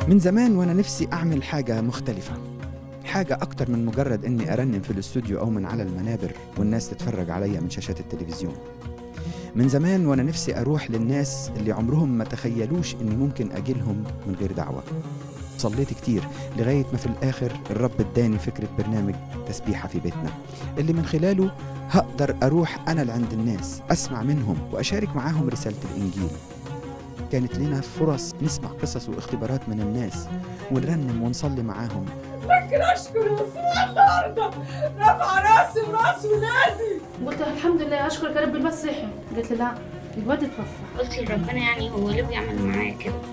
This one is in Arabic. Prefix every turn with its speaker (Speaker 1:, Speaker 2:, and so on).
Speaker 1: من زمان وأنا نفسي أعمل حاجة مختلفة، حاجة أكتر من مجرد إني أرنم في الاستوديو أو من على المنابر والناس تتفرج عليا من شاشات التلفزيون. من زمان وأنا نفسي أروح للناس اللي عمرهم ما تخيلوش إني ممكن أجيلهم من غير دعوة. صليت كتير لغاية ما في الآخر الرب اداني فكرة برنامج تسبيحة في بيتنا، اللي من خلاله هقدر أروح أنا لعند الناس أسمع منهم وأشارك معاهم رسالة الإنجيل. كانت لنا فرص نسمع قصص واختبارات من الناس ونرنم ونصلي معاهم.
Speaker 2: لكن أشكر يسوع النهارده رفع راسي وراس ولادي.
Speaker 3: قلت الحمد لله أشكرك يا رب الواد صحي. قالت لي لا الواد اتوفى.
Speaker 4: قلت لربنا يعني هو ليه بيعمل معايا كده؟